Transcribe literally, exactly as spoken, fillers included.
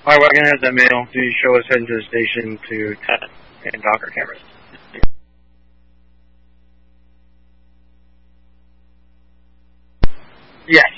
My wagon has that mail. Do you show us heading to the station to test and dock our cameras? Yes.